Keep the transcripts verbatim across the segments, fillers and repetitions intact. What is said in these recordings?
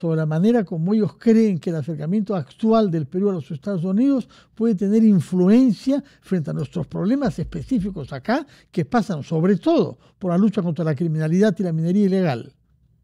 sobre la manera como ellos creen que el acercamiento actual del Perú a los Estados Unidos puede tener influencia frente a nuestros problemas específicos acá, que pasan sobre todo por la lucha contra la criminalidad y la minería ilegal.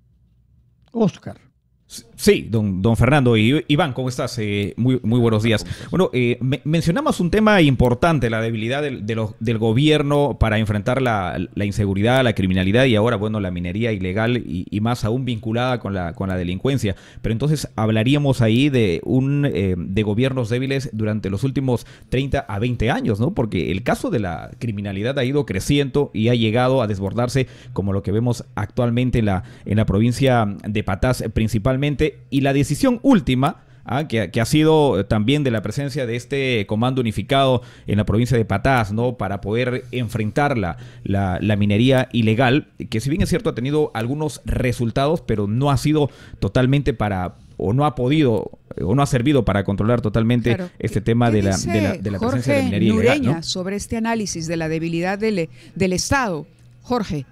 Óscar. Sí, don, don Fernando. Y Iván, ¿cómo estás? Eh, muy, muy buenos días. Bueno, eh, me, mencionamos un tema importante, la debilidad del, de los, del gobierno para enfrentar la, la inseguridad, la criminalidad y ahora, bueno, la minería ilegal y, y más aún vinculada con la, con la delincuencia. Pero entonces hablaríamos ahí de, un, eh, de gobiernos débiles durante los últimos treinta a veinte años, ¿no? Porque el caso de la criminalidad ha ido creciendo y ha llegado a desbordarse como lo que vemos actualmente en la, en la provincia de Patás principalmente. Y la decisión última, ¿ah? que, que ha sido también de la presencia de este comando unificado en la provincia de Patás, ¿no? Para poder enfrentar la, la, la minería ilegal, que si bien es cierto ha tenido algunos resultados, pero no ha sido totalmente para, o no ha podido, o no ha servido para controlar totalmente claro. este tema de la, de la, de la presencia de la minería Nureña ilegal, ¿no? Sobre este análisis de la debilidad del, del Estado. Jorge.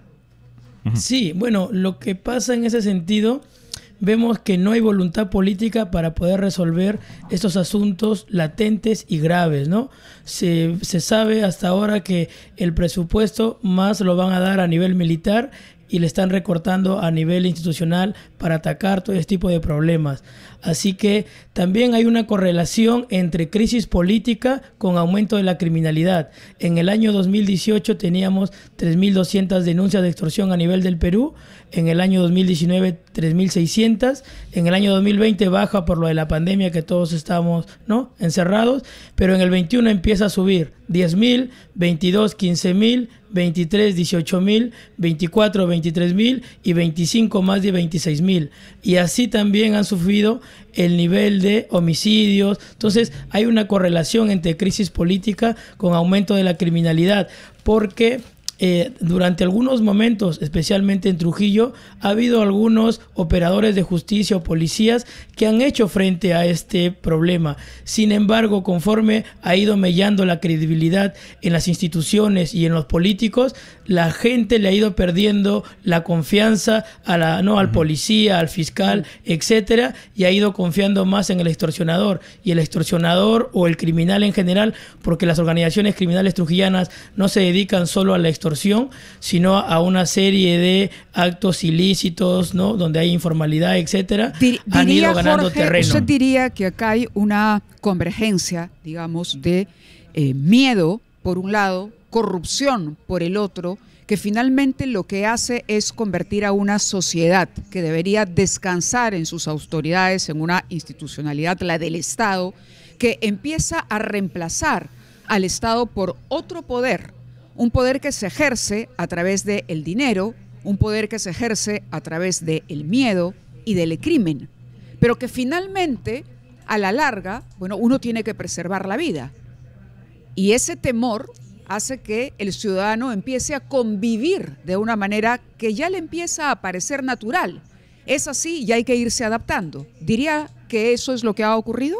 Sí, bueno, lo que pasa en ese sentido, vemos que no hay voluntad política para poder resolver estos asuntos latentes y graves, ¿no? Se, se sabe hasta ahora que el presupuesto más lo van a dar a nivel militar y le están recortando a nivel institucional para atacar todo este tipo de problemas. Así que también hay una correlación entre crisis política con aumento de la criminalidad. En el año dos mil dieciocho teníamos tres mil doscientas denuncias de extorsión a nivel del Perú, en el año dos mil diecinueve tres mil seiscientas, en el año dos mil veinte baja por lo de la pandemia que todos estamos, ¿no?, encerrados, pero en el veintiuno empieza a subir diez mil, veintidós, quince mil, veintitrés, dieciocho mil, veinticuatro, veintitrés mil y veinticinco más de veintiséis mil. Y así también han sufrido el nivel de homicidios. Entonces hay una correlación entre crisis política con aumento de la criminalidad, porque Eh, durante algunos momentos, especialmente en Trujillo, ha habido algunos operadores de justicia o policías que han hecho frente a este problema. Sin embargo, conforme ha ido mellando la credibilidad en las instituciones y en los políticos, la gente le ha ido perdiendo la confianza a la, no, al policía, al fiscal, etcétera, y ha ido confiando más en el extorsionador. Y el extorsionador o el criminal en general, porque las organizaciones criminales trujillanas no se dedican solo a la extorsión, sino a una serie de actos ilícitos, ¿no?, donde hay informalidad, etcétera, Dir, han diría, ido ganando Jorge, terreno. ¿Usted diría que acá hay una convergencia, digamos, de eh, miedo por un lado, corrupción por el otro, que finalmente lo que hace es convertir a una sociedad que debería descansar en sus autoridades, en una institucionalidad, la del Estado, que empieza a reemplazar al Estado por otro poder? Un poder que se ejerce a través del dinero, un poder que se ejerce a través del miedo y del crimen, pero que finalmente, a la larga, bueno, uno tiene que preservar la vida. Y ese temor hace que el ciudadano empiece a convivir de una manera que ya le empieza a parecer natural. Es así y hay que irse adaptando. ¿Diría que eso es lo que ha ocurrido?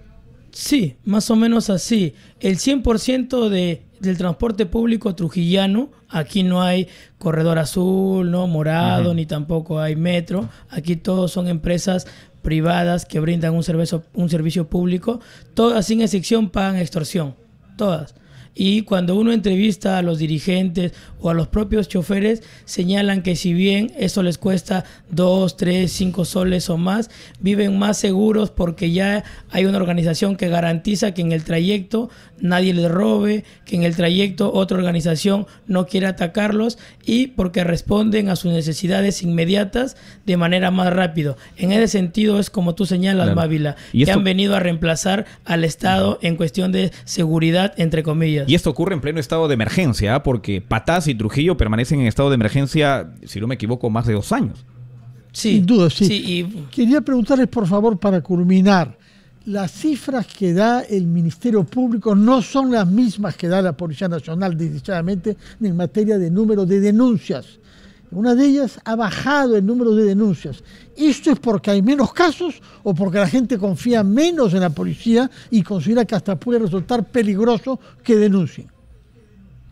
Sí, más o menos así. El cien por ciento de del transporte público trujillano, aquí no hay corredor azul, no morado, uh-huh. ni tampoco hay metro. Aquí todos son empresas privadas que brindan un servicio, un servicio público. Todas, sin excepción, pagan extorsión. Todas. Y cuando uno entrevista a los dirigentes o a los propios choferes, señalan que si bien eso les cuesta dos, tres, cinco soles o más, viven más seguros porque ya hay una organización que garantiza que en el trayecto nadie les robe, que en el trayecto otra organización no quiere atacarlos y porque responden a sus necesidades inmediatas de manera más rápido. En ese sentido es como tú señalas, claro. Mávila, que esto han venido a reemplazar al Estado en cuestión de seguridad, entre comillas. Y esto ocurre en pleno estado de emergencia, ¿eh? Porque Patás y Trujillo permanecen en estado de emergencia, si no me equivoco, más de dos años. Sí, sin duda, sí. sí y... Quería preguntarles, por favor, para culminar, las cifras que da el Ministerio Público no son las mismas que da la Policía Nacional, desdichadamente, en materia de número de denuncias. Una de ellas ha bajado el número de denuncias. ¿Esto es porque hay menos casos o porque la gente confía menos en la policía y considera que hasta puede resultar peligroso que denuncien?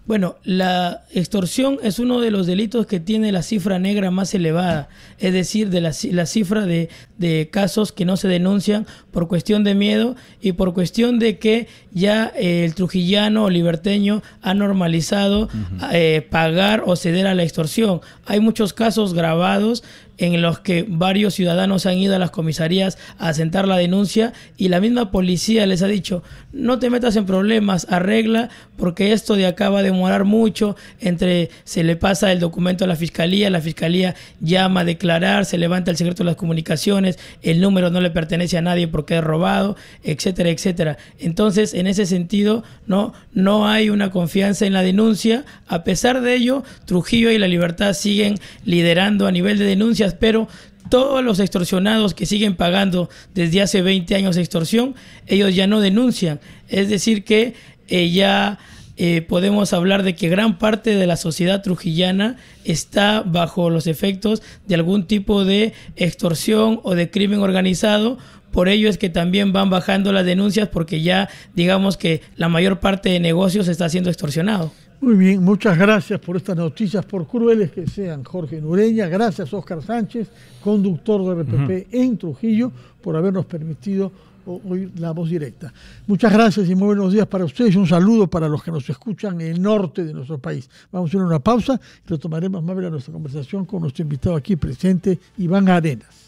Bueno, la extorsión es uno de los delitos que tiene la cifra negra más elevada, es decir, de la, la cifra de, de casos que no se denuncian por cuestión de miedo y por cuestión de que ya eh, el trujillano o liberteño ha normalizado uh-huh. eh, pagar o ceder a la extorsión. Hay muchos casos grabados en los que varios ciudadanos han ido a las comisarías a asentar la denuncia y la misma policía les ha dicho: no te metas en problemas, arregla, porque esto de acá va a demorar mucho, entre se le pasa el documento a la fiscalía, la fiscalía llama a declarar, se levanta el secreto de las comunicaciones, el número no le pertenece a nadie porque es robado, etcétera, etcétera. Entonces, en ese sentido, no, no hay una confianza en la denuncia. A pesar de ello, Trujillo y La Libertad siguen liderando a nivel de denuncias, pero todos los extorsionados que siguen pagando desde hace veinte años extorsión, ellos ya no denuncian. Es decir que eh, ya eh, podemos hablar de que gran parte de la sociedad trujillana está bajo los efectos de algún tipo de extorsión o de crimen organizado. Por ello es que también van bajando las denuncias, porque ya digamos que la mayor parte de negocios está siendo extorsionado. Muy bien, muchas gracias por estas noticias, por crueles que sean, Jorge Nureña. Gracias, Óscar Sánchez, conductor de R P P uh-huh. en Trujillo, por habernos permitido oír la voz directa. Muchas gracias y muy buenos días para ustedes. Un saludo para los que nos escuchan en el norte de nuestro país. Vamos a hacer una pausa y retomaremos más nuestra conversación con nuestro invitado aquí presente, Iván Arenas.